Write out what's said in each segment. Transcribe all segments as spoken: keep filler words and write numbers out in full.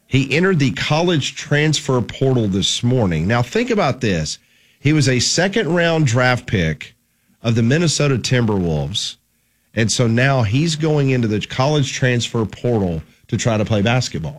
He entered the college transfer portal this morning. Now, think about this. He was a second-round draft pick of the Minnesota Timberwolves, and so now he's going into the college transfer portal to try to play basketball.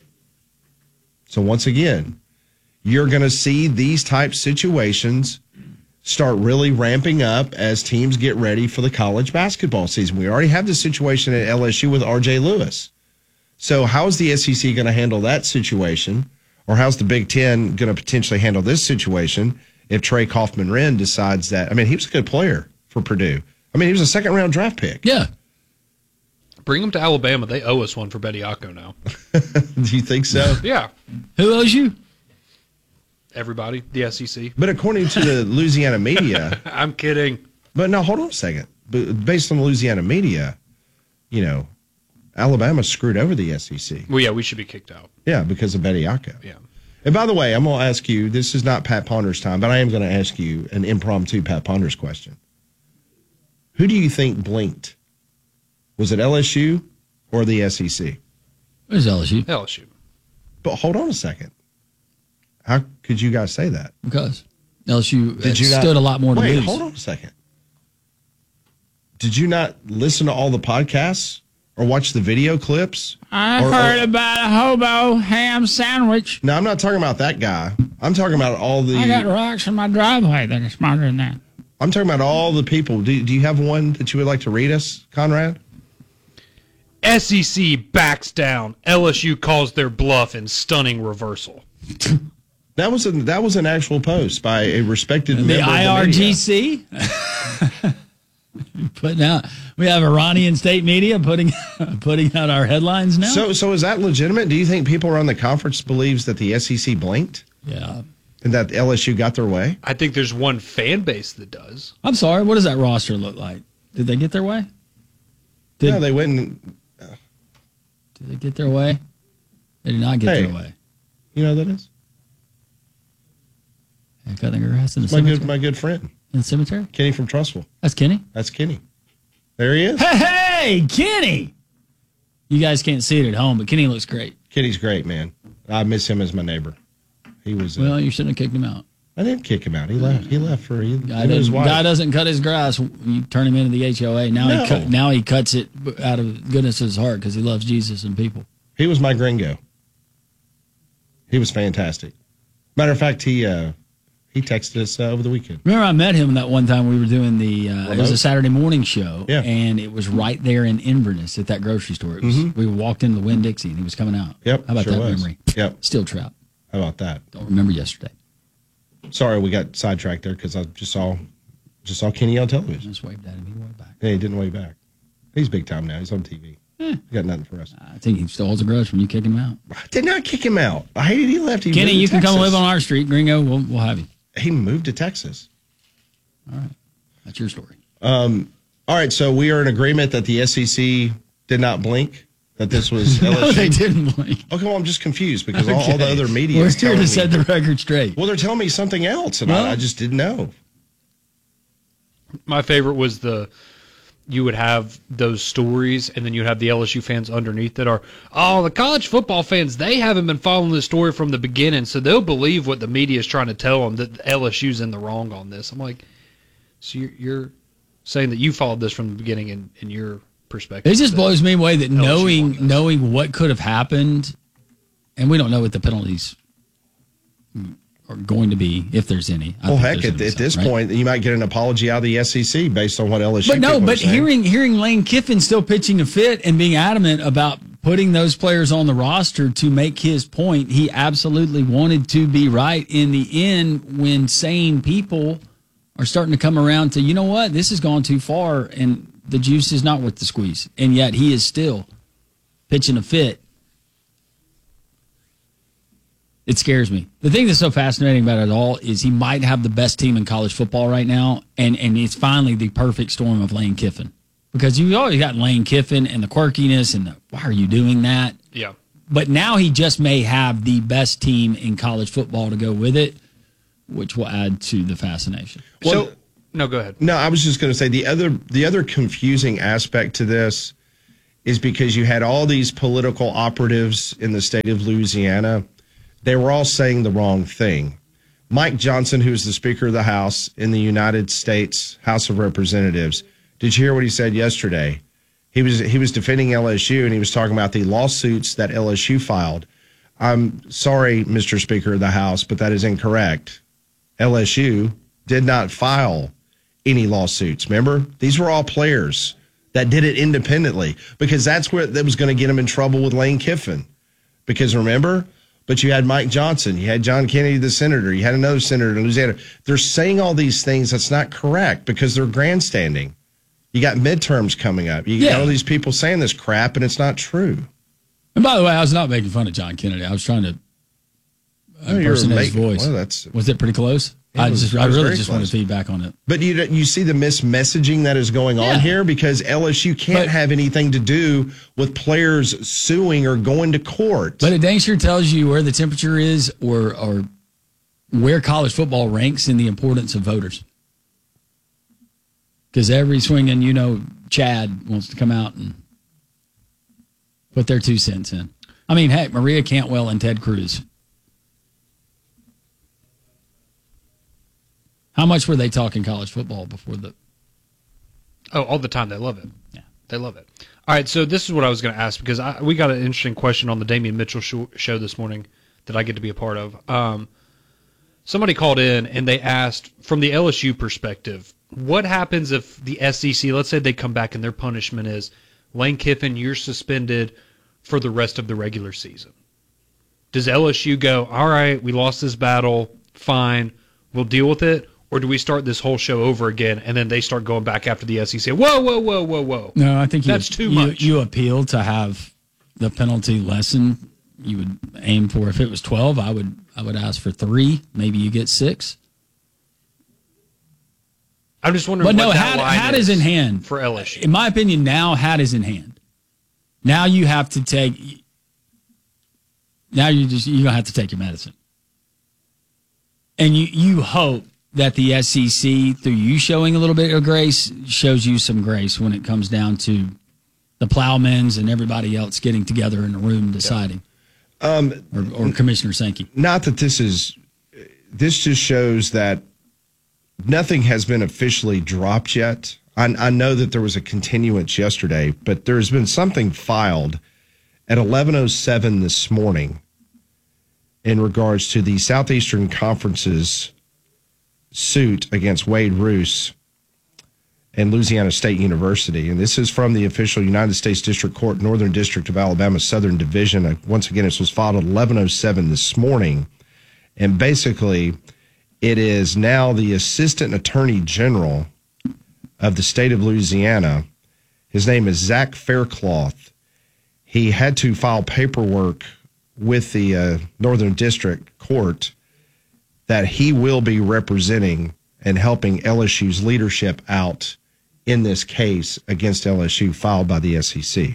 So once again, you're going to see these type situations start really ramping up as teams get ready for the college basketball season. We already have the situation at L S U with R J Lewis. So how is the S E C going to handle that situation? Or how's the Big Ten going to potentially handle this situation if Trey Kaufman-Wren decides that? I mean, he was a good player for Purdue. I mean, he was a second-round draft pick. Yeah. Bring him to Alabama. They owe us one for Bediako now. Do you think so? Yeah. Who owes you? Everybody. The S E C. But according to the Louisiana media... I'm kidding. But no, hold on a second. But based on the Louisiana media, you know, Alabama screwed over the S E C. Well, yeah, we should be kicked out. Yeah, because of Bediako. Yeah. And by the way, I'm going to ask you, this is not Pat Ponders time, but I am going to ask you an impromptu Pat Ponders question. Who do you think blinked? Was it L S U or the S E C? It was L S U. L S U. But hold on a second. How could you guys say that? Because L S U Did you stood not, a lot more to wait, lose. Hold on a second. Did you not listen to all the podcasts or watch the video clips? I or, heard or, about a hobo ham sandwich. No, I'm not talking about that guy. I'm talking about all the... I got rocks in my driveway that are smarter than that. I'm talking about all the people. Do, do you have one that you would like to read us, Conrad? S E C backs down. L S U calls their bluff in stunning reversal. That was a, that was an actual post by a respected The member I R G C? of Putting out, we have Iranian state media putting putting out our headlines now. So, so is that legitimate? Do you think people around the conference believes that the S E C blinked Yeah. and that L S U got their way? I think there's one fan base that does. I'm sorry. What does that roster look like? Did they get their way? Did, No, they went and, did they get their way? They did not get Hey. their way. you know who that is? And cutting the grass in the My cemetery. good, my good friend, in the cemetery? Kenny from Trussville. That's Kenny. That's Kenny. There he is. Hey, hey, Kenny! You guys can't see it at home, but Kenny looks great. Kenny's great, man. I miss him as my neighbor. He was. Uh, Well, you shouldn't have kicked him out. I didn't kick him out. He left. He left for he, Guy, him and his doesn't, wife. guy doesn't cut his grass. You turn him into the H O A. Now No. he cut, now he cuts it out of goodness of his heart because he loves Jesus and people. He was my gringo. He was fantastic. Matter of fact, he uh, he texted us uh, over the weekend. Remember, I met him that one time we were doing the. Uh, it was a Saturday morning show, Yeah. and it was right there in Inverness at that grocery store. It was, Mhm. We walked into the Winn-Dixie, and he was coming out. Yep, How about sure that was. memory? Yep. Steel trap. How about that? Don't remember yesterday. Sorry, we got sidetracked there because I just saw just saw Kenny on television. Just waved at him. He waved back. Yeah, he didn't wave back. He's big time now. He's on T V. Eh. He got nothing for us. I think he still holds a grudge when you kick him out. I did not kick him out. I hated he left. He Kenny, moved to you can come Texas. live on our street, Gringo. We'll, we'll have you. He moved to Texas. All right. That's your story. Um, all right, so we are in agreement that the S E C did not blink, that this was L S U. No, they didn't blink. Okay, well, I'm just confused because all, all the Okay. other media We're is here telling to me. set the record straight. Well, they're telling me something else, and Well- I, I just didn't know. My favorite was the you would have those stories, and then you'd have the L S U fans underneath that are, oh, the college football fans, they haven't been following the story from the beginning, so they'll believe what the media is trying to tell them, that L S U's in the wrong on this. I'm like, so you're, you're saying that you followed this from the beginning in, in your perspective. It just that blows me away that L S U won knowing this. knowing what could have happened, and we don't know what the penalties are going to be, if there's any. I Well, think heck, there's at, gonna be at some, this right? point, you might get an apology out of the S E C based on what L S U But no, people are but saying. hearing hearing Lane Kiffin still pitching a fit and being adamant about putting those players on the roster to make his point, he absolutely wanted to be right in the end when sane people are starting to come around to, you know what, this has gone too far and the juice is not worth the squeeze. And yet he is still pitching a fit. It scares me. The thing that's so fascinating about it all is he might have the best team in college football right now, and, and it's finally the perfect storm of Lane Kiffin. Because you always got Lane Kiffin and the quirkiness and the, why are you doing that? Yeah. But now he just may have the best team in college football to go with it, which will add to the fascination. Well, So, no, go ahead. No, I was just going to say the other the other confusing aspect to this is because you had all these political operatives in the state of Louisiana. They were all saying the wrong thing. Mike Johnson, who's the Speaker of the House in the United States House of Representatives, did you hear what he said yesterday? He was he was defending L S U, and he was talking about the lawsuits that L S U filed. I'm sorry, Mister Speaker of the House, but that is incorrect. L S U did not file any lawsuits. Remember? These were all players that did it independently, because that's what that was going to get them in trouble with Lane Kiffin. Because remember, but you had Mike Johnson, you had John Kennedy, the senator, you had another senator in Louisiana. They're saying all these things that's not correct because they're grandstanding. You got midterms coming up. You Yeah. got all these people saying this crap, and it's not true. And by the way, I was not making fun of John Kennedy. I was trying to Oh, you're impersonate his making- voice. well, that's- was it pretty close? It I was- just, it I was really very just close. wanted feedback on it. But you you see the mismessaging that is going on Yeah. here, because L S U can't But- have anything to do with players suing or going to court. But it dang sure tells you where the temperature is, or or where college football ranks in the importance of voters. Because every swinging, you know, Chad wants to come out and put their two cents in. I mean, heck, Maria Cantwell and Ted Cruz. How much were they talking college football before the? Oh, all the time. They love it. Yeah. They love it. All right, so this is what I was going to ask, because I, we got an interesting question on the Damian Mitchell show, show this morning that I get to be a part of. Um, somebody called in and they asked, from the L S U perspective, what happens if the S E C, let's say they come back and their punishment is, Lane Kiffin, you're suspended for the rest of the regular season. Does L S U go, all right, we lost this battle, fine, we'll deal with it? Or do we start this whole show over again, and then they start going back after the S E C? Whoa, whoa, whoa, whoa, whoa. No, I think you, That's too you, much. You appeal to have the penalty lessened. You would aim for, if it was twelve, I would I would ask for three. Maybe you get six. I'm just wondering But what no, that hat, line hat is is in hand. for L S U. In my opinion, now hat is in hand. Now you have to take. Now you just you're gonna have to take your medicine, and you you hope that the S E C, through you showing a little bit of grace, shows you some grace when it comes down to the Plowmans and everybody else getting together in a room deciding. Um, or, or Commissioner Sankey. Not that this is, this just shows that nothing has been officially dropped yet. I, I know that there was a continuance yesterday, but there's been something filed at eleven oh seven this morning in regards to the Southeastern Conference's suit against Wade Roos and Louisiana State University. And this is from the official United States District Court, Northern District of Alabama, Southern Division. Once again, this was filed at eleven oh seven this morning. And basically, it is now the Assistant Attorney General of the state of Louisiana. His name is Zach Faircloth. He had to file paperwork with the uh, Northern District Court that he will be representing and helping L S U's leadership out in this case against L S U filed by the S E C.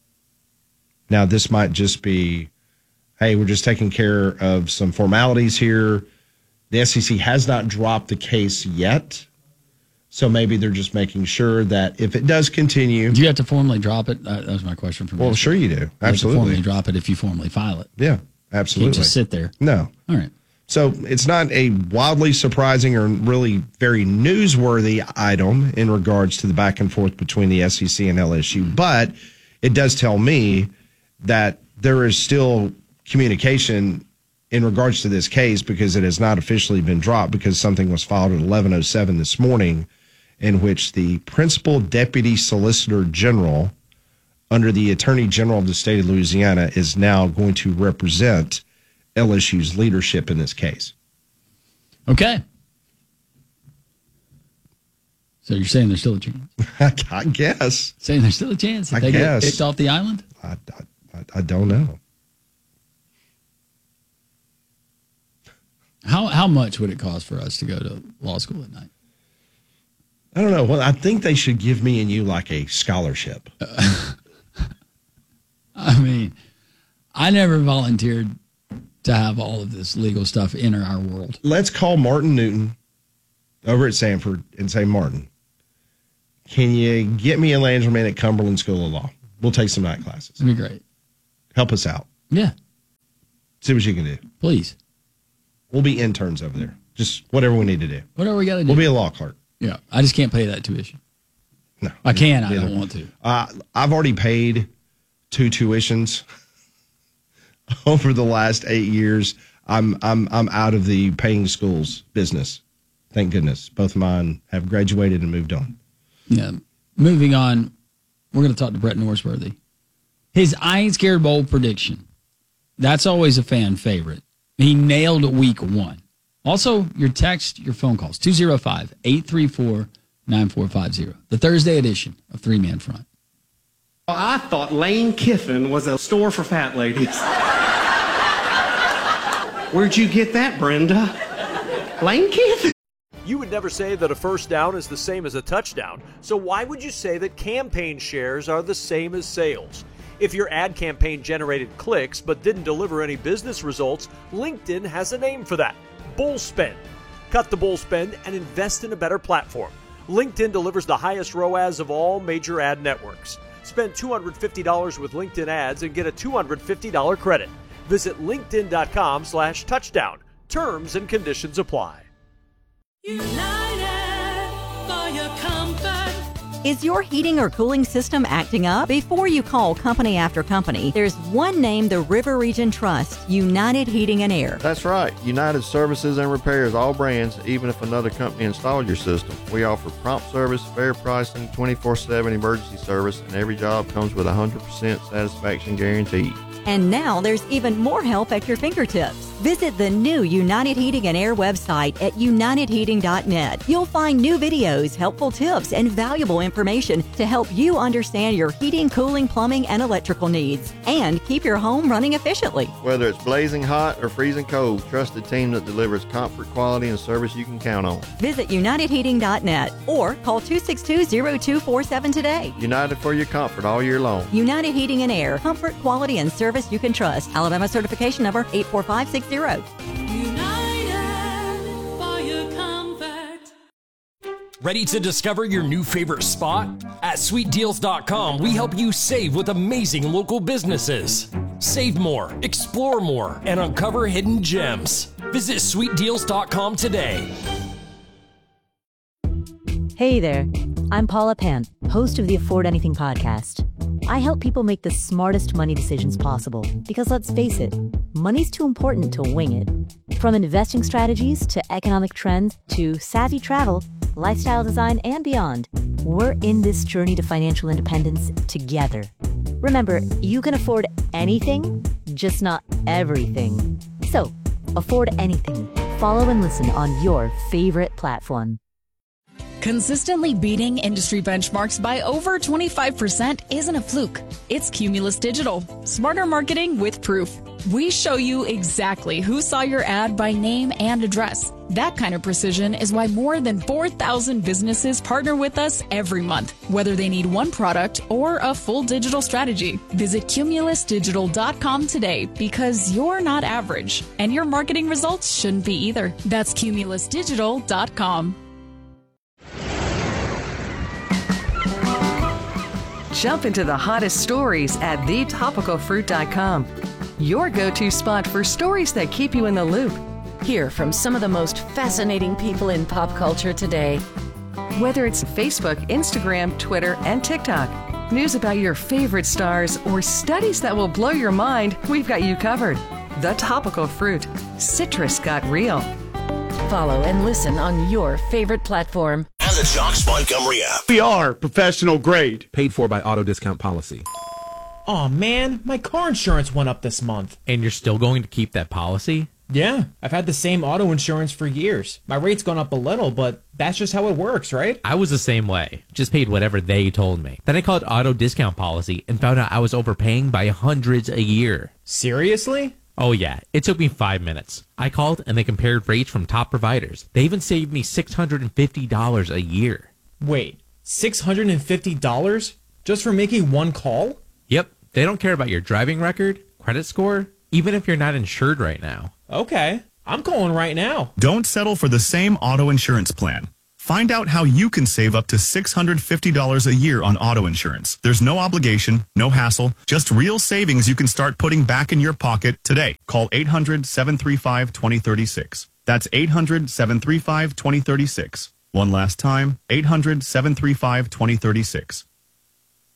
Now, this might just be, hey, we're just taking care of some formalities here. The S E C has not dropped the case yet, so maybe they're just making sure that if it does continue. Do you have to formally drop it? Uh, that was my question from Well, you. sure you do. You have to Absolutely. formally drop it if you formally file it. Yeah, You absolutely. can't just sit there. No. All right. So it's not a wildly surprising or really very newsworthy item in regards to the back and forth between the S E C and L S U, but it does tell me that there is still communication in regards to this case, because it has not officially been dropped, because something was filed at eleven oh seven this morning in which the principal deputy solicitor general under the attorney general of the state of Louisiana is now going to represent L S U's leadership in this case. Okay. So you're saying there's still a chance? I guess. Saying there's still a chance if I they guess. get kicked off the island? I, I, I don't know. How how much would it cost for us to go to law school at night? I don't know. Well, I think they should give me and you like a scholarship. I mean, I never volunteered to have all of this legal stuff enter our world. Let's call Martin Newton over at Sanford and say, Martin, can you get me a Landryman at Cumberland School of Law? We'll take some night classes. That'd be great. Help us out. Yeah. See what you can do. Please. We'll be interns over there. Just whatever we need to do. Whatever we got to do. We'll be a law clerk. Yeah. I just can't pay that tuition. No. I can. I Yeah. don't want to. Uh, I've already paid two tuitions over the last eight years. I'm I'm I'm out of the paying schools business. Thank goodness. Both of mine have graduated and moved on. Yeah. Moving on, we're going to talk to Brett Norsworthy. His I Ain't Scared Bowl prediction. That's always a fan favorite. He nailed week one. Also, your text, your phone calls, two oh five, eight three four, nine four five zero. The Thursday edition of Three Man Front. I thought Lane Kiffin was a store for fat ladies. Where'd you get that, Brenda? Lane Kiffin? You would never say that a first down is the same as a touchdown, so why would you say that campaign shares are the same as sales? If your ad campaign generated clicks but didn't deliver any business results, LinkedIn has a name for that: bull spend. Cut the bull spend and invest in a better platform. LinkedIn delivers the highest R O A S of all major ad networks. Spend two hundred fifty dollars with LinkedIn ads and get a two hundred fifty dollars credit. Visit linkedin.com slash touchdown. Terms and conditions apply. United for your comfort. Is your heating or cooling system acting up? Before you call company after company, there's one name the River Region trusts: United Heating and Air. That's right. United services and repairs all brands, even if another company installed your system. We offer prompt service, fair pricing, twenty-four seven emergency service, and every job comes with a one hundred percent satisfaction guarantee. And now there's even more help at your fingertips. Visit the new United Heating and Air website at united heating dot net. You'll find new videos, helpful tips, and valuable information to help you understand your heating, cooling, plumbing, and electrical needs, and keep your home running efficiently. Whether it's blazing hot or freezing cold, trust a team that delivers comfort, quality, and service you can count on. Visit united heating dot net or call two six two, zero two four seven today. United for your comfort all year long. United Heating and Air. Comfort, quality, and service you can trust. Alabama certification number eight four five six zero. United for your comfort. Ready to discover your new favorite spot? At sweet deals dot com, we help you save with amazing local businesses. Save more, explore more, and uncover hidden gems. Visit sweet deals dot com today. Hey there, I'm Paula Pan, host of the Afford Anything podcast. I help people make the smartest money decisions possible because, let's face it, money's too important to wing it. From investing strategies to economic trends to savvy travel, lifestyle design, and beyond, we're in this journey to financial independence together. Remember, you can afford anything, just not everything. So, afford anything. Follow and listen on your favorite platform. Consistently beating industry benchmarks by over twenty-five percent isn't a fluke. It's Cumulus Digital. Smarter marketing with proof. We show you exactly who saw your ad by name and address. That kind of precision is why more than four thousand businesses partner with us every month, whether they need one product or a full digital strategy. Visit cumulus digital dot com today because you're not average, and your marketing results shouldn't be either. That's cumulus digital dot com. Jump into the hottest stories at the topical fruit dot com. Your go-to spot for stories that keep you in the loop. Hear from some of the most fascinating people in pop culture today. Whether it's Facebook, Instagram, Twitter, and TikTok, news about your favorite stars, or studies that will blow your mind, we've got you covered. The Topical Fruit. Citrus got real. Follow and listen on your favorite platform. And the Jocks Montgomery app. We are professional grade. Paid for by Auto Discount Policy. Aw, man, my car insurance went up this month. And you're still going to keep that policy? Yeah, I've had the same auto insurance for years. My rate's gone up a little, but that's just how it works, right? I was the same way. Just paid whatever they told me. Then I called Auto Discount Policy and found out I was overpaying by hundreds a year. Seriously? Oh yeah, it took me five minutes. I called and they compared rates from top providers. They even saved me six hundred fifty dollars a year. Wait, six hundred fifty dollars just for making one call? Yep, they don't care about your driving record, credit score, even if you're not insured right now. Okay, I'm calling right now. Don't settle for the same auto insurance plan. Find out how you can save up to six hundred fifty dollars a year on auto insurance. There's no obligation, no hassle, just real savings you can start putting back in your pocket today. Call eight hundred, seven three five, two zero three six. That's eight hundred, seven three five, two zero three six. One last time, eight hundred, seven three five, two zero three six.